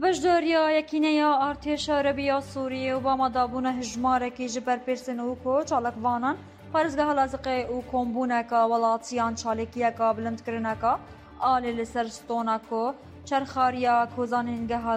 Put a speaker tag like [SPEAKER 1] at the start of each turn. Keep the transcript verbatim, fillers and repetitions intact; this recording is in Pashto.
[SPEAKER 1] بجداریا یکینه ارتش عربی سوریه و با مدابون هجمارکی جبر پرسن او کو چالک وانان پارزگاه لازقه او کمبونکا ولاتیان چالکیکا بلند کرنکا آلی لسرستونکو چرخاریا کوزانینگه